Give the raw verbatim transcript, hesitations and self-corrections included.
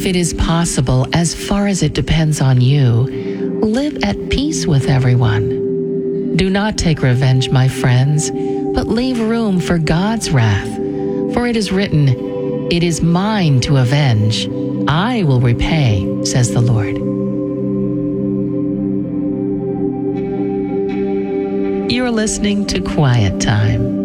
If it is possible, as far as it depends on you, live at peace with everyone. Do not take revenge, my friends, but leave room for God's wrath. For it is written, "It is mine to avenge. I will repay," says the Lord. You're listening to Quiet Time.